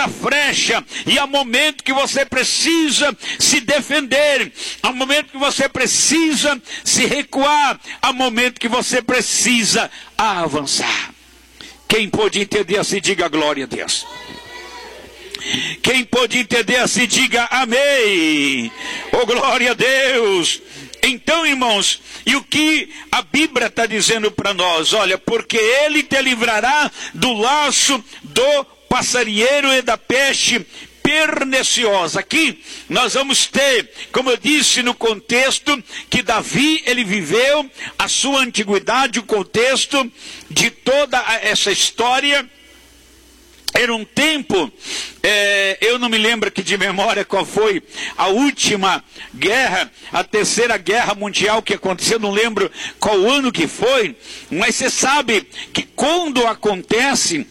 a frecha, e há momento que você precisa se defender, há momento que você precisa se recuar, há momento que você precisa avançar. Quem pode entender assim, diga glória a Deus. Quem pode entender assim, diga amém. Oh, glória a Deus. Então, irmãos, e o que a Bíblia está dizendo para nós? Olha, porque ele te livrará do laço do passarinheiro e da peste perniciosa. Aqui nós vamos ter, como eu disse no contexto, que Davi, ele viveu a sua antiguidade, o contexto de toda essa história. Era um tempo, eu não me lembro aqui de memória qual foi a última guerra, a terceira guerra mundial que aconteceu, não lembro qual ano que foi, mas você sabe que quando acontece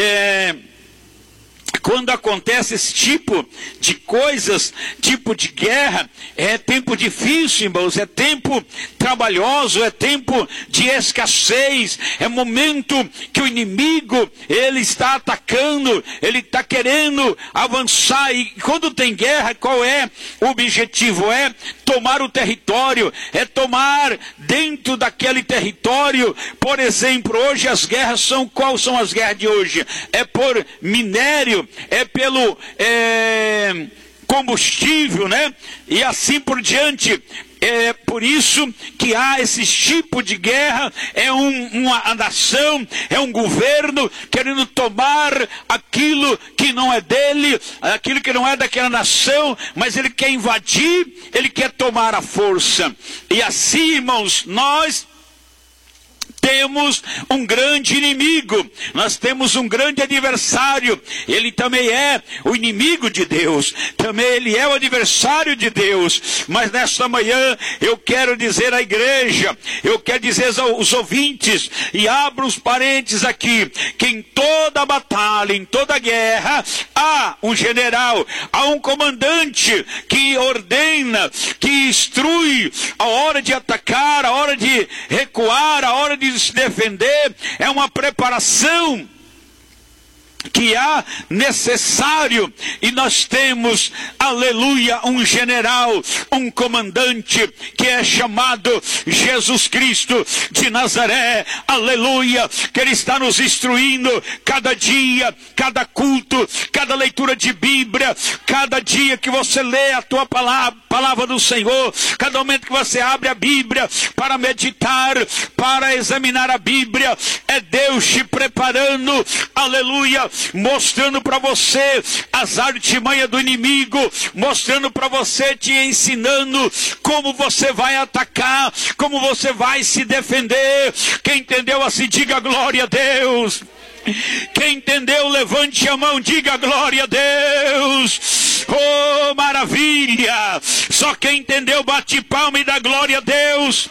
esse tipo de coisas, tipo de guerra, é tempo difícil, irmãos, é tempo trabalhoso, é tempo de escassez, é momento que o inimigo, ele está atacando, ele está querendo avançar, e quando tem guerra, qual é o objetivo? É tomar o território, é tomar dentro daquele território. Por exemplo, hoje as guerras são, quais são as guerras de hoje? É por minério, é pelo combustível, né? E assim por diante. É por isso que há esse tipo de guerra, é uma nação, é um governo querendo tomar aquilo que não é dele, aquilo que não é daquela nação, mas ele quer invadir, ele quer tomar a força. E assim, irmãos, nós temos um grande inimigo, nós temos um grande adversário, ele também é o inimigo de Deus, também ele é o adversário de Deus, mas nesta manhã eu quero dizer à igreja, eu quero dizer aos ouvintes, e abro os parênteses aqui, que em toda batalha, em toda guerra, há um general, há um comandante que ordena, que instrui a hora de atacar, a hora de recuar, a hora de se defender. É uma preparação que há necessário, e nós temos, aleluia, um general, um comandante, que é chamado Jesus Cristo de Nazaré, aleluia, que ele está nos instruindo cada dia, cada culto, cada leitura de Bíblia, cada dia que você lê a tua palavra do Senhor, cada momento que você abre a Bíblia para meditar, para examinar a Bíblia, é Deus te preparando, aleluia, mostrando para você as artimanhas do inimigo, mostrando para você, te ensinando como você vai atacar, como você vai se defender. Quem entendeu assim, diga glória a Deus. Quem entendeu, levante a mão, diga glória a Deus. Oh, maravilha! Só quem entendeu, bate palma e dá glória a Deus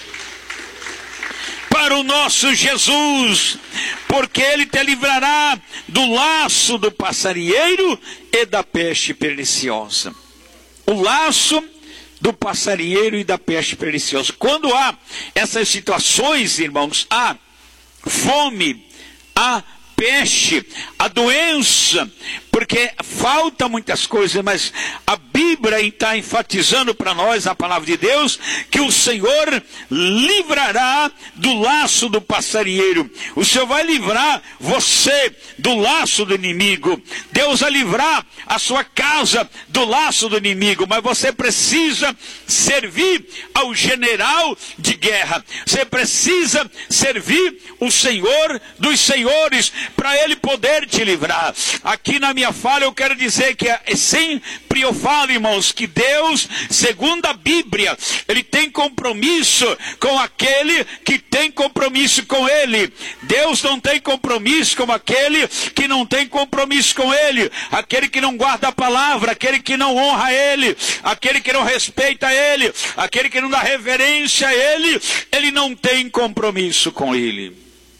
para o nosso Jesus, porque ele te livrará do laço do passarinheiro e da peste perniciosa. O laço do passarinheiro e da peste perniciosa. Quando há essas situações, irmãos, há fome, há peste, a doença, porque falta muitas coisas, mas a Bíblia está enfatizando para nós, a palavra de Deus, que o Senhor livrará do laço do passarinheiro. O Senhor vai livrar você do laço do inimigo. Deus vai livrar a sua casa do laço do inimigo, mas você precisa servir ao general de guerra. Você precisa servir o Senhor dos senhores, para ele poder te livrar. Aqui na minha fala eu quero dizer que sempre eu falo, irmãos, que Deus, segundo a Bíblia, ele tem compromisso com aquele que tem compromisso com ele. Deus não tem compromisso com aquele que não tem compromisso com ele, aquele que não guarda a palavra, aquele que não honra ele, aquele que não respeita ele, aquele que não dá reverência a ele, ele não tem compromisso com ele.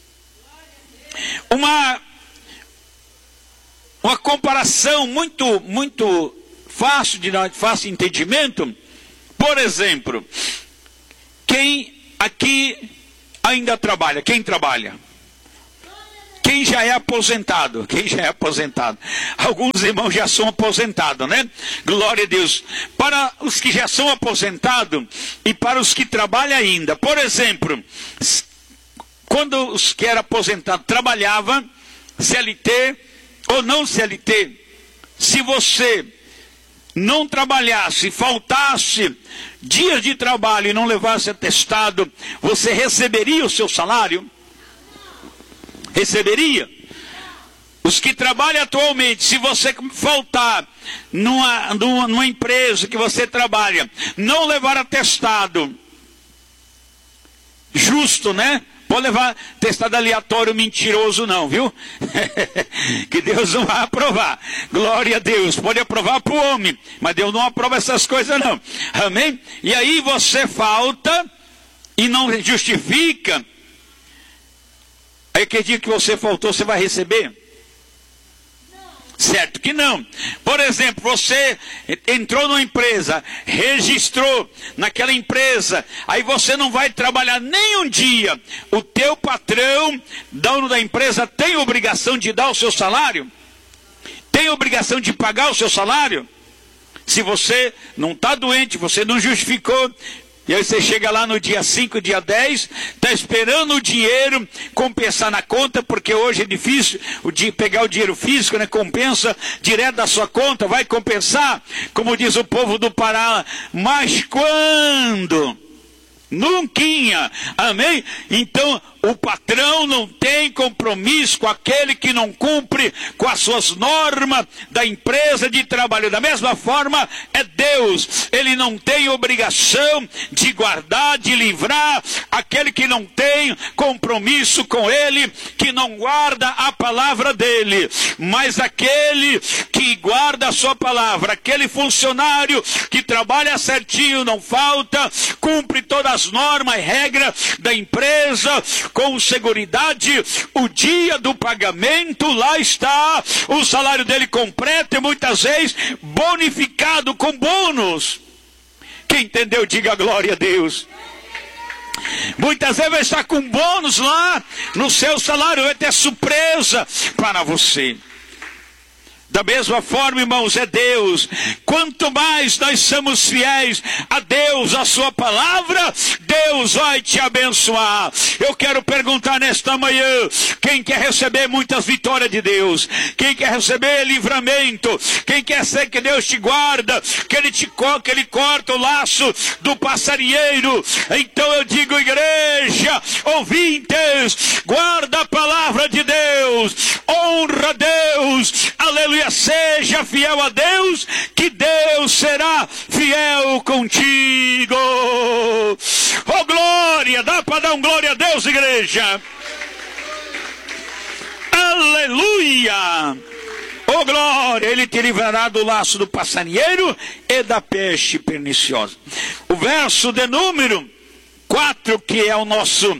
Uma comparação muito fácil de fácil entendimento. Por exemplo, quem aqui ainda trabalha? Quem trabalha? Quem já é aposentado? Quem já é aposentado? Alguns irmãos já são aposentados, né? Glória a Deus. Para os que já são aposentados e para os que trabalham ainda. Por exemplo, quando os que eram aposentados trabalhavam, CLT ou não CLT, se você não trabalhasse, faltasse dias de trabalho e não levasse atestado, você receberia o seu salário? Receberia? Os que trabalham atualmente, se você faltar numa empresa que você trabalha, não levar atestado, justo, né? Pode levar testado aleatório mentiroso não, viu? Que Deus não vai aprovar. Glória a Deus. Pode aprovar para o homem, mas Deus não aprova essas coisas não. Amém? E aí você falta e não justifica. Aí que dia que você faltou, você vai receber? Certo que não. Por exemplo, você entrou numa empresa, registrou naquela empresa, aí você não vai trabalhar nem um dia. O teu patrão, dono da empresa, tem obrigação de dar o seu salário? Tem obrigação de pagar o seu salário? Se você não está doente, você não justificou, e aí você chega lá no dia 5, dia 10, está esperando o dinheiro compensar na conta, porque hoje é difícil pegar o dinheiro físico, né? Compensa direto da sua conta, vai compensar, como diz o povo do Pará, mas quando? Nunquinha, amém? Então, o patrão não tem compromisso com aquele que não cumpre com as suas normas da empresa de trabalho. Da mesma forma, é Deus. Ele não tem obrigação de guardar, de livrar aquele que não tem compromisso com ele, que não guarda a palavra dele. Mas aquele que guarda a sua palavra, aquele funcionário que trabalha certinho, não falta, cumpre todas as normas e regras da empresa, com seguridade, o dia do pagamento, lá está o salário dele completo e muitas vezes bonificado com bônus. Quem entendeu, diga glória a Deus. Muitas vezes vai estar com bônus lá no seu salário, vai ter surpresa para você. Da mesma forma, irmãos, é Deus. Quanto mais nós somos fiéis a Deus, a sua palavra, Deus vai te abençoar. Eu quero perguntar nesta manhã, quem quer receber muitas vitórias de Deus? Quem quer receber livramento? Quem quer ser que Deus te guarda? Que Ele corta o laço do passarinheiro? Então eu digo, igreja, ouvintes, guarda a palavra de Deus, honra a Deus, aleluia. Seja fiel a Deus, que Deus será fiel contigo. Oh glória, dá para dar um glória a Deus, igreja? Aleluia. Oh glória, Ele te livrará do laço do passarinheiro e da peste perniciosa. O verso de número 4, que é o nosso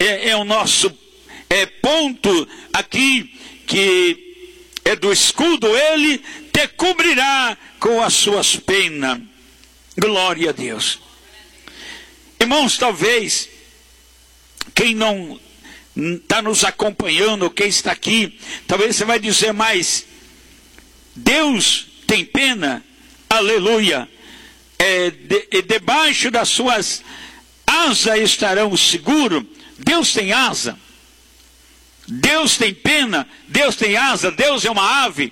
ponto aqui, que é do escudo, ele te cobrirá com as suas penas. Glória a Deus. Irmãos, talvez quem não está nos acompanhando, quem está aqui, talvez você vai dizer, mas Deus tem pena? Aleluia. Debaixo das suas asas estarão seguros. Deus tem asa. Deus tem pena, Deus tem asa, Deus é uma ave.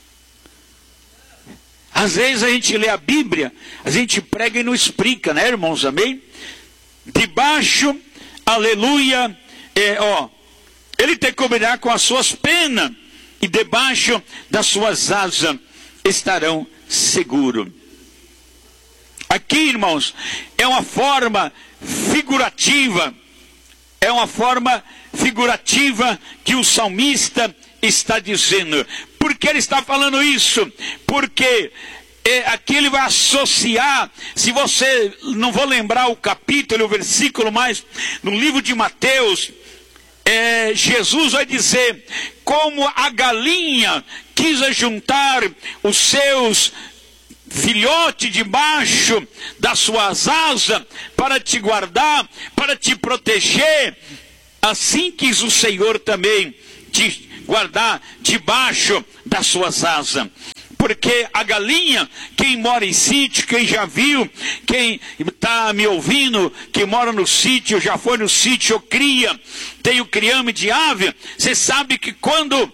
Às vezes a gente lê a Bíblia, a gente prega e não explica, né, irmãos, amém? Debaixo, aleluia, Ele te cobrirá com as suas penas, e debaixo das suas asas estarão seguros. Aqui, irmãos, é uma forma figurativa, que o salmista está dizendo. Por que ele está falando isso? Porque aqui ele vai associar, se você, não vou lembrar o capítulo, o versículo, mas no livro de Mateus, Jesus vai dizer, como a galinha quis juntar os seus filhote debaixo das suas asas para te guardar, para te proteger, assim quis o Senhor também te guardar debaixo das suas asas. Porque a galinha, quem mora em sítio, quem já viu, quem está me ouvindo, quem mora no sítio, já foi no sítio, cria, tem o criame de ave, você sabe que quando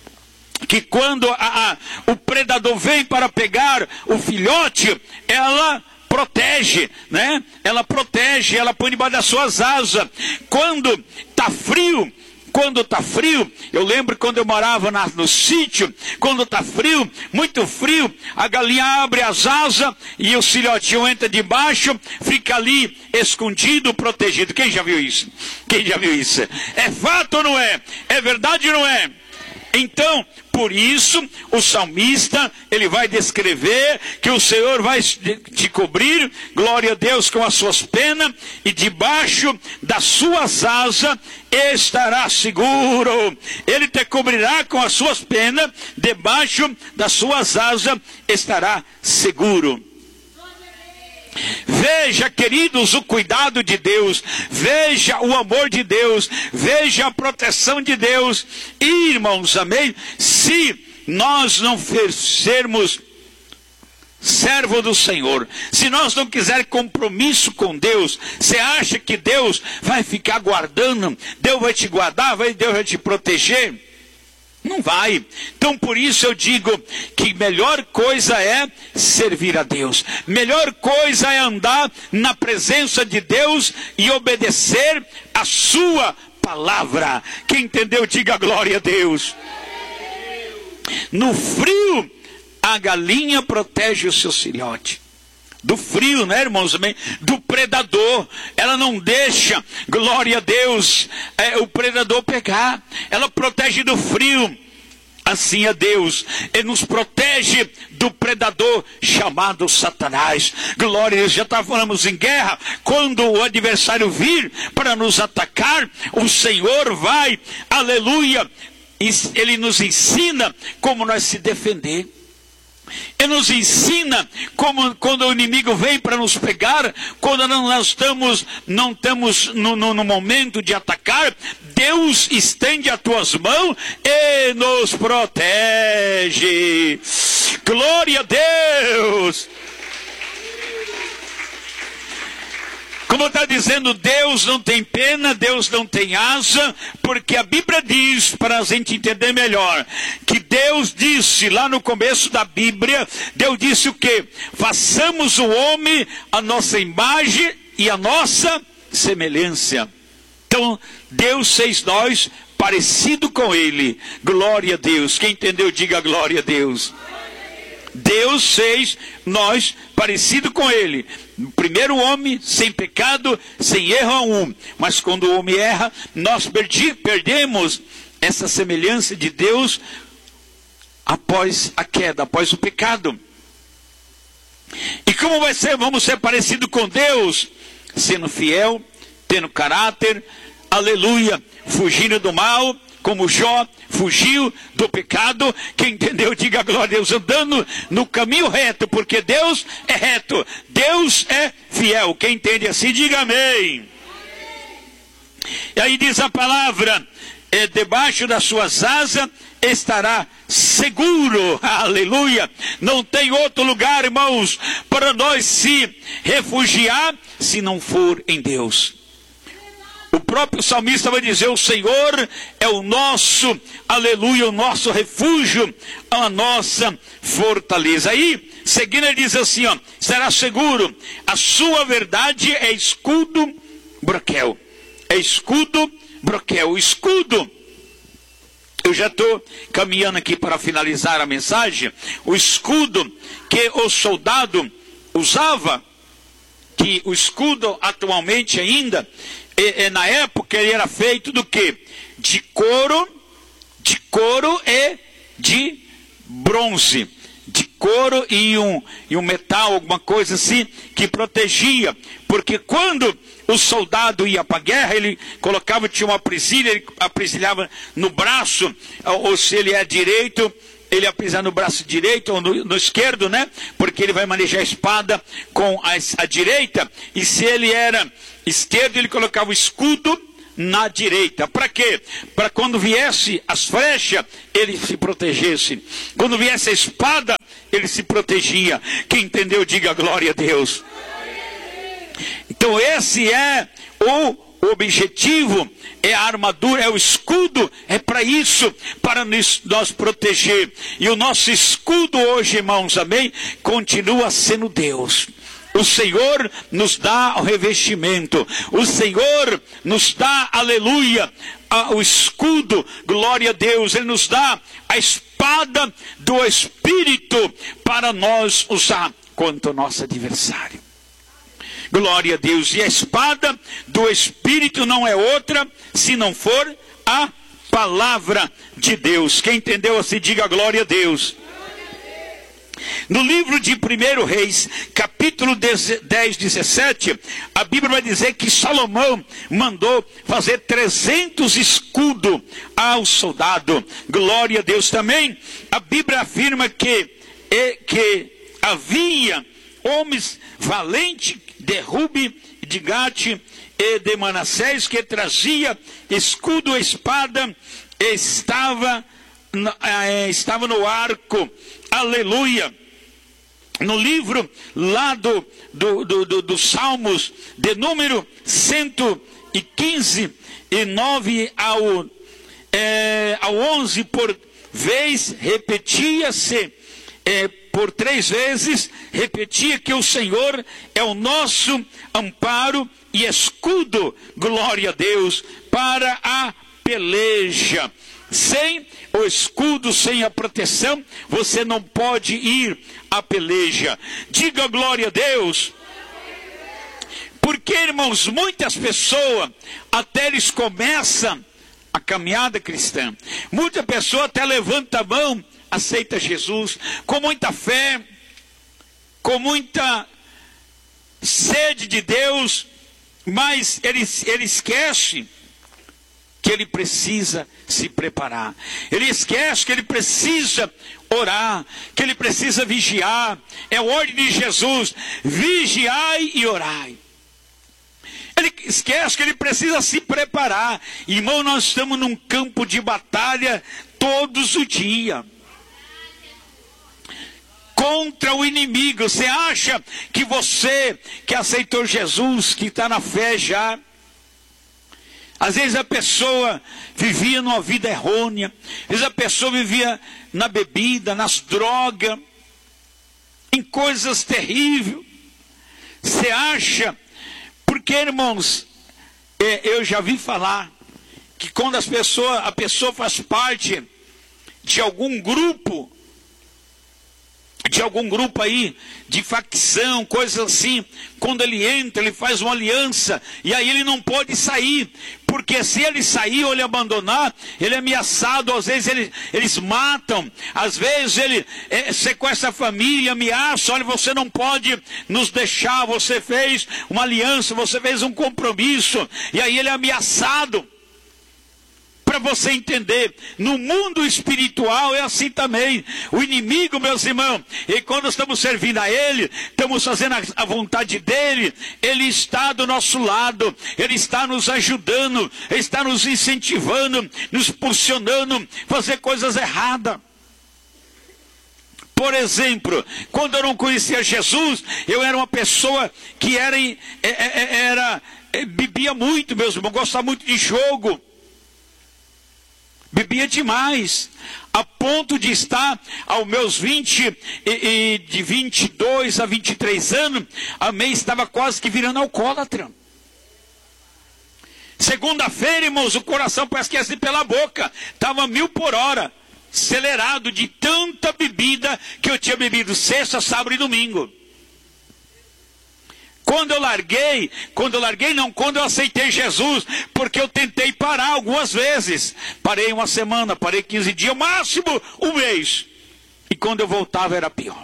o predador vem para pegar o filhote, ela protege, né? Ela protege, ela põe debaixo das suas asas. Quando está frio, eu lembro quando eu morava no sítio, quando está frio, muito frio, a galinha abre as asas e o filhotinho entra debaixo, fica ali escondido, protegido. Quem já viu isso? Quem já viu isso? É fato ou não é? É verdade ou não é? Então, por isso, o salmista, ele vai descrever que o Senhor vai te cobrir, glória a Deus, com as suas penas, e debaixo das suas asas estará seguro. Ele te cobrirá com as suas penas, debaixo das suas asas estará seguro. Veja, queridos, o cuidado de Deus, veja o amor de Deus, veja a proteção de Deus. E, irmãos, amém? Se nós não sermos servo do Senhor, se nós não quiser compromisso com Deus, você acha que Deus vai ficar guardando, Deus vai te guardar, Deus vai te proteger? Não vai. Então por isso eu digo que melhor coisa é servir a Deus. Melhor coisa é andar na presença de Deus e obedecer a sua palavra. Quem entendeu, diga glória a Deus. No frio, a galinha protege o seu filhote. Do frio, né, irmãos? Do predador. Ela não deixa, glória a Deus, o predador pegar. Ela protege do frio. Assim é Deus. Ele nos protege do predador chamado Satanás. Glória a Deus. Já estávamos em guerra. Quando o adversário vir para nos atacar, o Senhor vai, aleluia, ele nos ensina como nós se defender. Ele nos ensina como quando o inimigo vem para nos pegar, quando nós não estamos no momento de atacar, Deus estende as tuas mãos e nos protege. Glória a Deus! Como está dizendo, Deus não tem pena, Deus não tem asa, porque a Bíblia diz, para a gente entender melhor, que Deus disse lá no começo da Bíblia, Deus disse o quê? Façamos o homem a nossa imagem e a nossa semelhança. Então, Deus fez nós parecido com Ele. Glória a Deus. Quem entendeu, diga glória a Deus. Deus fez nós parecido com Ele. O primeiro homem, sem pecado, sem erro algum. Mas quando o homem erra, nós perdemos essa semelhança de Deus após a queda, após o pecado. E como vamos ser parecidos com Deus? Sendo fiel, tendo caráter, aleluia, fugindo do mal, como Jó fugiu do pecado. Quem entendeu, diga glória a Deus, andando no caminho reto, porque Deus é reto, Deus é fiel. Quem entende assim, diga amém. E aí diz a palavra, debaixo das suas asas estará seguro, aleluia. Não tem outro lugar, irmãos, para nós se refugiar, se não for em Deus. O próprio salmista vai dizer, o Senhor é o nosso, aleluia, o nosso refúgio, a nossa fortaleza. Aí, seguindo, ele diz assim, ó, será seguro, a sua verdade é escudo, broquel. É escudo, broquel. O escudo, eu já estou caminhando aqui para finalizar a mensagem. O escudo que o soldado usava, que o escudo atualmente ainda, na época ele era feito do quê? De couro e de bronze. De couro e um metal, alguma coisa assim, que protegia. Porque quando o soldado ia para a guerra, ele colocava, tinha uma presilha, ele apresilhava no braço, ou se ele é direito, ele apresilhava no braço direito ou no esquerdo, né? Porque ele vai manejar a espada com a direita, e se ele era esquerdo, ele colocava o escudo na direita. Para quê? Para quando viesse as flechas, ele se protegesse. Quando viesse a espada, ele se protegia. Quem entendeu, diga glória a Deus. Então esse é o objetivo, é a armadura, é o escudo, é para isso, para nós proteger. E o nosso escudo hoje, irmãos, amém, continua sendo Deus. O Senhor nos dá o revestimento, o Senhor nos dá, aleluia, o escudo, glória a Deus. Ele nos dá a espada do Espírito para nós usar contra o nosso adversário. Glória a Deus. E a espada do Espírito não é outra, se não for a palavra de Deus. Quem entendeu assim, diga glória a Deus. No livro de 1 Reis, capítulo 10, 17, a Bíblia vai dizer que Salomão mandou fazer 300 escudos ao soldado. Glória a Deus. Também a Bíblia afirma que havia homens valentes de Rubi, de Gate e de Manassés, que trazia escudo e espada, estava no arco. Aleluia. No livro lá do Salmos, de número 115, e 9 ao 11, por vez repetia-se, por 3 vezes, repetia que o Senhor é o nosso amparo e escudo, glória a Deus, para a peleja. Sem o escudo, sem a proteção, você não pode ir à peleja. Diga glória a Deus. Porque, irmãos, muitas pessoas, até eles começam a caminhada cristã, muita pessoa até levanta a mão, aceita Jesus, com muita fé, com muita sede de Deus, mas ele esquece que ele precisa se preparar. Ele esquece que ele precisa orar, que ele precisa vigiar. É a ordem de Jesus: vigiai e orai. Ele esquece que ele precisa se preparar. Irmão, nós estamos num campo de batalha todos os dias contra o inimigo. Você acha que você que aceitou Jesus, que está na fé já, às vezes a pessoa vivia numa vida errônea, às vezes a pessoa vivia na bebida, nas drogas, em coisas terríveis. Você acha, porque, irmãos, eu já vi falar que quando a pessoa faz parte de algum grupo aí, de facção, coisas assim, quando ele entra, ele faz uma aliança, e aí ele não pode sair, porque se ele sair ou ele abandonar, ele é ameaçado. Às vezes eles matam, às vezes ele sequestra a família, ameaça: olha, você não pode nos deixar, você fez uma aliança, você fez um compromisso, e aí ele é ameaçado. Para você entender, no mundo espiritual é assim também. O inimigo, meus irmãos, e quando estamos servindo a Ele, estamos fazendo a vontade dEle, Ele está do nosso lado, Ele está nos ajudando, Ele está nos incentivando, nos impulsionando a fazer coisas erradas. Por exemplo, quando eu não conhecia Jesus, eu era uma pessoa que bebia muito, meus irmãos, gostava muito de jogo. Bebia demais, a ponto de estar aos meus de 22 a 23 anos, amém, estava quase que virando alcoólatra. Segunda-feira, irmãos, o coração parece que ia sair pela boca, estava 1000 por hora, acelerado de tanta bebida que eu tinha bebido sexta, sábado e domingo. Quando eu aceitei Jesus, porque eu tentei parar algumas vezes. Parei uma semana, parei 15 dias, máximo um mês. E quando eu voltava era pior.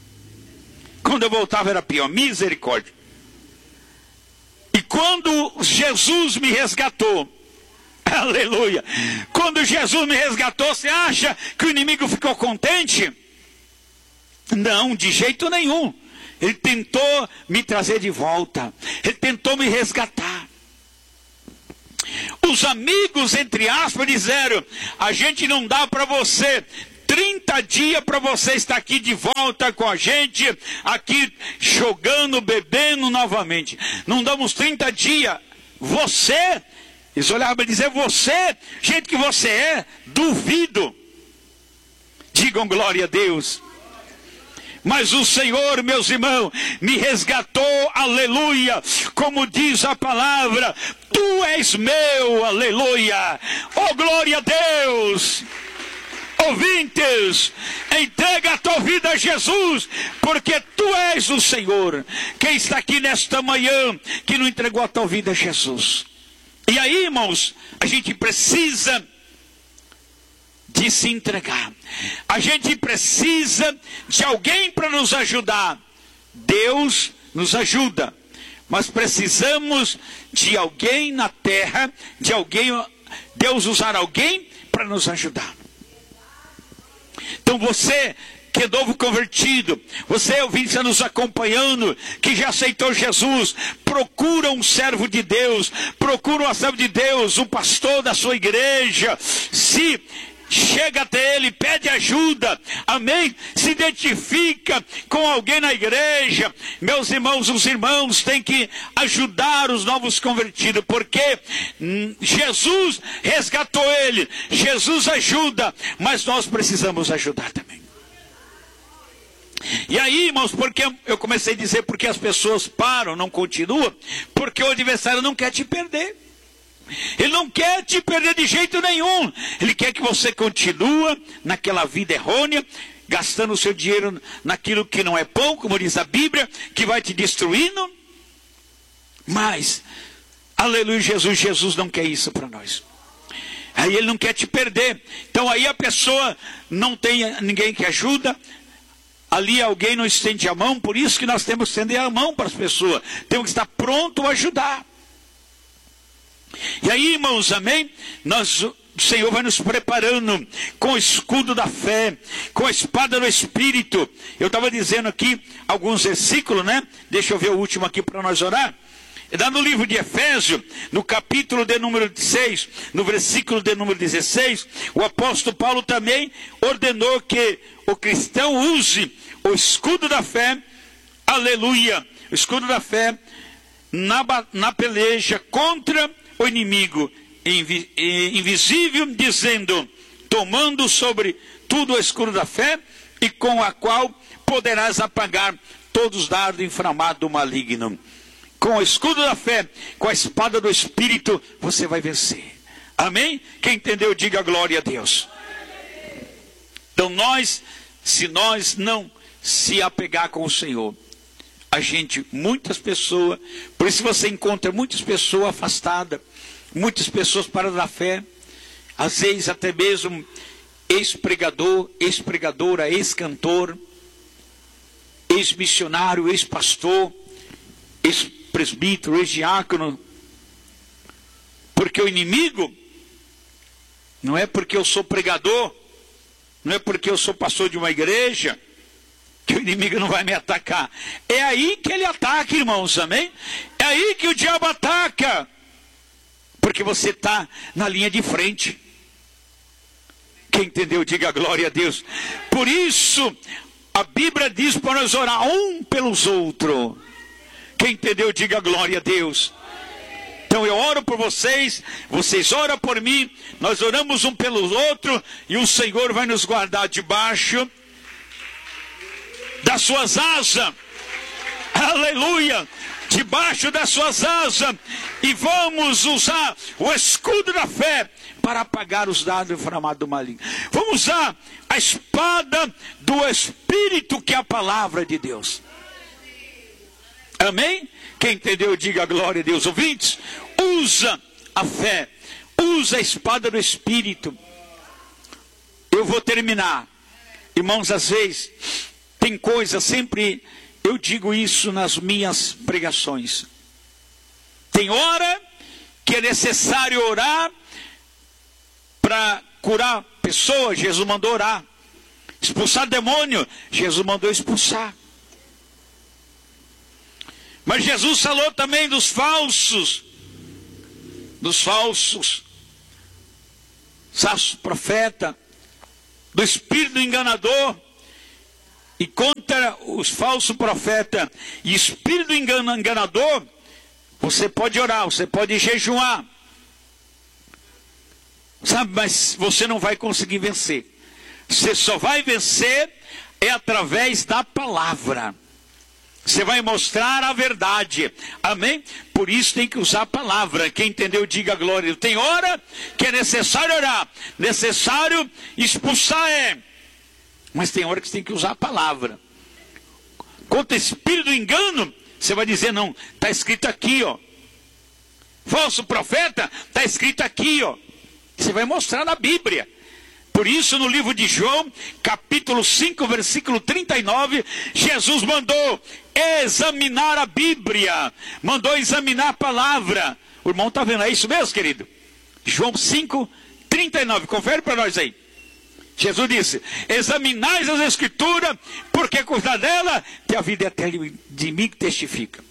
Misericórdia. E quando Jesus me resgatou, aleluia. Quando Jesus me resgatou, você acha que o inimigo ficou contente? Não, de jeito nenhum. Ele tentou me trazer de volta. Ele tentou me resgatar. O os amigos, entre aspas, disseram: a gente não dá para você 30 dias para você estar aqui de volta com a gente, aqui jogando, bebendo novamente. Não damos 30 dias. Você, eles olhavam para dizer: você, gente que você é, duvido. Digam glória a Deus. Mas o Senhor, meus irmãos, me resgatou, aleluia, como diz a palavra: tu és meu, aleluia, oh glória a Deus. Ouvintes, entrega a tua vida a Jesus, porque tu és o Senhor. Quem está aqui nesta manhã, que não entregou a tua vida a Jesus? E aí, irmãos, a gente precisa de se entregar. A gente precisa de alguém para nos ajudar. Deus nos ajuda, mas precisamos de alguém na terra, de alguém, Deus usar alguém para nos ajudar. Então você que é novo convertido, você ouvinte está nos acompanhando, que já aceitou Jesus, procura um servo de Deus, procura uma serva de Deus, um pastor da sua igreja, se chega até ele, pede ajuda, amém? Se identifica com alguém na igreja. Meus irmãos, os irmãos têm que ajudar os novos convertidos, porque Jesus resgatou ele, Jesus ajuda, mas nós precisamos ajudar também. E aí, irmãos, porque eu comecei a dizer porque as pessoas param, não continuam, porque o adversário não quer te perder. Ele não quer te perder de jeito nenhum. Ele quer que você continue naquela vida errônea, gastando o seu dinheiro naquilo que não é bom, como diz a Bíblia, que vai te destruindo. Mas, aleluia, Jesus não quer isso para nós. Aí ele não quer te perder. Então aí a pessoa não tem ninguém que ajuda. Ali alguém não estende a mão. Por isso que nós temos que estender a mão para as pessoas. Temos que estar pronto a ajudar. E aí, irmãos, amém? O Senhor vai nos preparando com o escudo da fé, com a espada do Espírito. Eu estava dizendo aqui alguns versículos, né? Deixa eu ver o último aqui para nós orar. Está no livro de Efésios, no capítulo de número 6, no versículo de número 16, o apóstolo Paulo também ordenou que o cristão use o escudo da fé, aleluia, o escudo da fé na peleja contra o inimigo invisível, dizendo: tomando sobre tudo o escudo da fé, e com a qual poderás apagar todos os dardos inflamados do maligno. Com o escudo da fé, com a espada do Espírito, você vai vencer. Amém? Quem entendeu, diga glória a Deus. Então se nós não se apegar com o Senhor, muitas pessoas, por isso você encontra muitas pessoas afastadas, muitas pessoas paradas da fé, às vezes até mesmo ex-pregador, ex-pregadora, ex-cantor, ex-missionário, ex-pastor, ex-presbítero, ex-diácono, porque o inimigo, não é porque eu sou pregador, não é porque eu sou pastor de uma igreja, que o inimigo não vai me atacar. É aí que ele ataca, irmãos, amém? É aí que o diabo ataca, porque você está na linha de frente. Quem entendeu, diga glória a Deus. Por isso, a Bíblia diz para nós orar um pelos outros. Quem entendeu, diga glória a Deus. Então eu oro por vocês, vocês oram por mim, nós oramos um pelo outro, e o Senhor vai nos guardar debaixo das suas asas, aleluia, debaixo das suas asas, e vamos usar o escudo da fé para apagar os dardos inflamados do maligno. Vamos usar a espada do Espírito, que é a palavra de Deus. Amém? Quem entendeu, diga glória a Deus. Ouvintes, usa a fé, usa a espada do Espírito. Eu vou terminar. Irmãos, às vezes tem coisa, sempre eu digo isso nas minhas pregações. Tem hora que é necessário orar para curar pessoas, Jesus mandou orar. Expulsar demônio, Jesus mandou expulsar. Mas Jesus falou também dos falsos dos falsos profetas, do espírito enganador. E contra os falsos profetas e espírito enganador, você pode orar, você pode jejuar. Sabe, mas você não vai conseguir vencer. Você só vai vencer através da palavra. Você vai mostrar a verdade. Amém? Por isso tem que usar a palavra. Quem entendeu, diga glória. Tem hora que é necessário orar, necessário expulsar mas tem hora que você tem que usar a palavra. Contra espírito do engano, você vai dizer, não, está escrito aqui, ó. Falso profeta, está escrito aqui, ó. Você vai mostrar na Bíblia. Por isso, no livro de João, capítulo 5, versículo 39, Jesus mandou examinar a Bíblia, mandou examinar a palavra. O irmão está vendo, é isso mesmo, querido? João 5, 39, confere para nós aí. Jesus disse, examinais as Escrituras, porque cuidar dela, que a vida eterna de mim que testifica.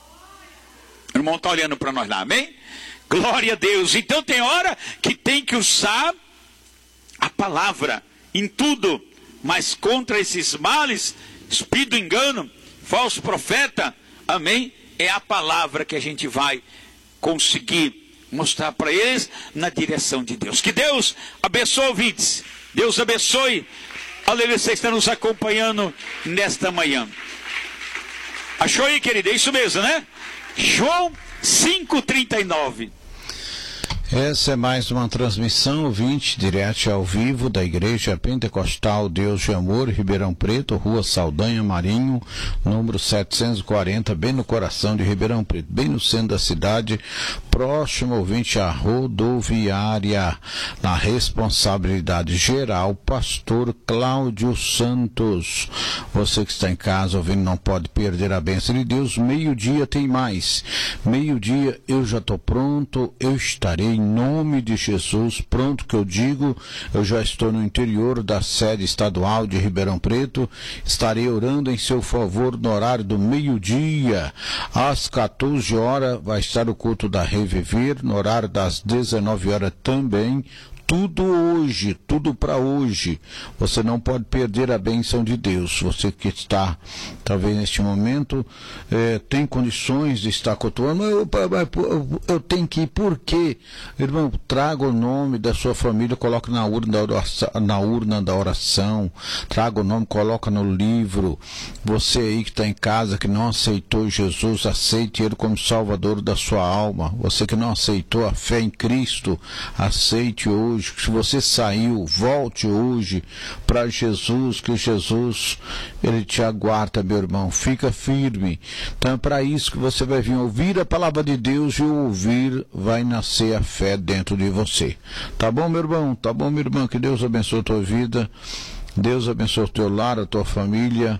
O irmão está olhando para nós lá, amém? Glória a Deus. Então tem hora que tem que usar a palavra em tudo, mas contra esses males, espírito do engano, falso profeta, amém? É a palavra que a gente vai conseguir mostrar para eles na direção de Deus. Que Deus abençoe ouvintes. Deus abençoe. Aleluia, você está nos acompanhando nesta manhã. Achou aí, querido? É isso mesmo, né? João 5,39. Essa é mais uma transmissão, ouvinte, direto ao vivo da Igreja Pentecostal Deus de Amor, Ribeirão Preto, Rua Saldanha Marinho, número 740, bem no coração de Ribeirão Preto, bem no centro da cidade, próximo, ouvinte, à rodoviária, na responsabilidade geral, pastor Cláudio Santos. Você que está em casa ouvindo não pode perder a bênção de Deus. Meio-dia tem mais. Meio-dia eu já estou pronto, eu estarei em nome de Jesus, pronto que eu digo, eu já estou no interior da sede estadual de Ribeirão Preto, estarei orando em seu favor no horário do meio-dia, às 14 horas vai estar o culto da Reviver, no horário das 19 horas também, tudo hoje, tudo para hoje. Você não pode perder a bênção de Deus. Você que está, talvez neste momento, tem condições de estar cultuando, eu tenho que ir, por quê? Irmão, traga o nome da sua família, coloque na urna da oração, traga o nome, coloca no livro. Você aí que está em casa, que não aceitou Jesus, aceite Ele como Salvador da sua alma. Você que não aceitou a fé em Cristo, aceite hoje. Se você saiu, volte hoje para Jesus, que Jesus, Ele te aguarda, meu irmão, fica firme. Então é para isso que você vai vir ouvir a palavra de Deus, e o ouvir vai nascer a fé dentro de você. Tá bom, meu irmão? Tá bom, minha irmã? Que Deus abençoe a tua vida, Deus abençoe o teu lar, a tua família,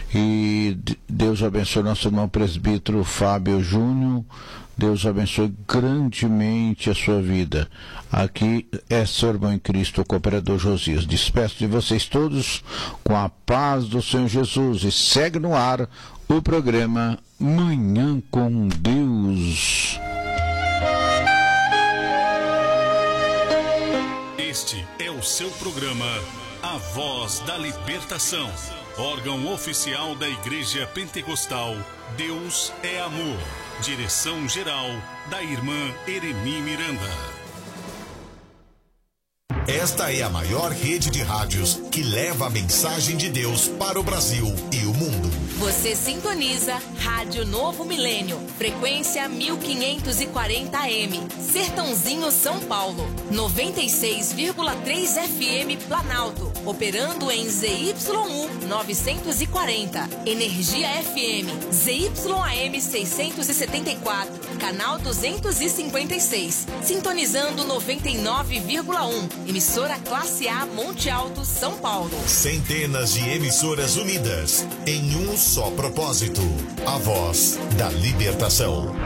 e Deus abençoe nosso irmão presbítero Fábio Júnior. Deus abençoe grandemente a sua vida. Aqui é seu irmão em Cristo, o cooperador Josias. Despeço de vocês todos com a paz do Senhor Jesus. E segue no ar o programa Manhã com Deus. Este é o seu programa A Voz da Libertação, órgão oficial da Igreja Pentecostal Deus é Amor. Direção-geral da irmã Eremi Miranda. Esta é a maior rede de rádios que leva a mensagem de Deus para o Brasil e o mundo. Você sintoniza Rádio Novo Milênio, frequência 1540 AM, Sertãozinho, São Paulo, 96,3 FM Planalto, operando em ZYU 940, Energia FM, ZYAM 674, canal 256, sintonizando 99,1. Emissora Classe A, Monte Alto, São Paulo. Centenas de emissoras unidas em um só propósito: a voz da libertação.